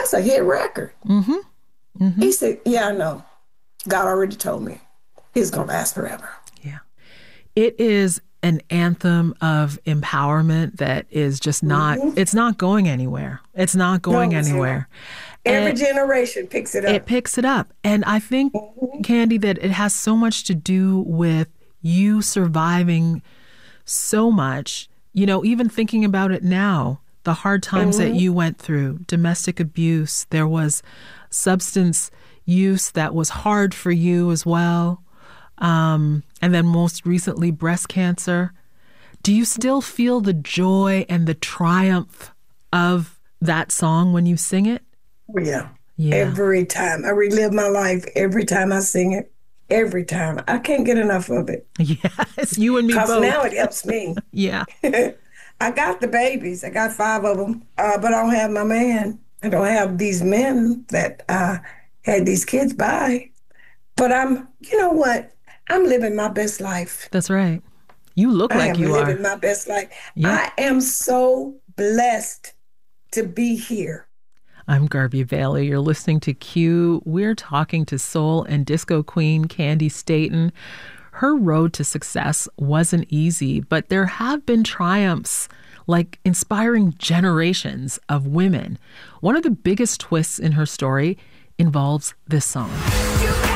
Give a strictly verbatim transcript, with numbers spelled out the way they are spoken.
that's a hit record. Mm-hmm. Mm-hmm. He said, yeah, I know. God already told me it's going to last forever. Yeah. It is an anthem of empowerment that is just not, Mm-hmm. it's not going anywhere. It's not going No, it's not. anywhere. Every And generation picks it up. it picks it up. And I think, Mm-hmm. Candy, that it has so much to do with you surviving so much, you know, even thinking about it now, the hard times Mm-hmm. that you went through, domestic abuse, there was substance use that was hard for you as well. Um, and then most recently, breast cancer. Do you still feel the joy and the triumph of that song when you sing it? Yeah. Yeah. Every time. I relive my life every time I sing it. Every time. I can't get enough of it. Yes, you and me Because both. now it helps me. Yeah. I got the babies. I got five of them. Uh, but I don't have my man. I don't have these men that I had these kids by. But I'm, you know what? I'm living my best life. That's right. You look I like am you living are. my best life. Yeah. I am so blessed to be here. I'm Garby Bailey. You're listening to Q. We're talking to soul and disco queen Candi Staton. Her road to success wasn't easy, but there have been triumphs, like inspiring generations of women. One of the biggest twists in her story involves this song.